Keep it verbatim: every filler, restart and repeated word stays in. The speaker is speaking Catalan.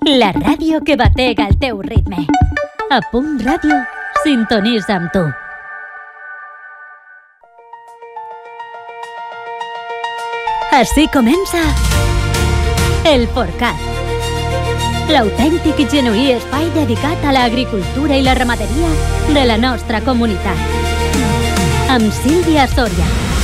La ràdio que batega el teu ritme. A Punt Ràdio, sintonitza amb tu. Així comença El Porcat, l'autèntic i genuí espai dedicat a l'agricultura i la ramaderia de la nostra comunitat. Amb Sílvia Soria.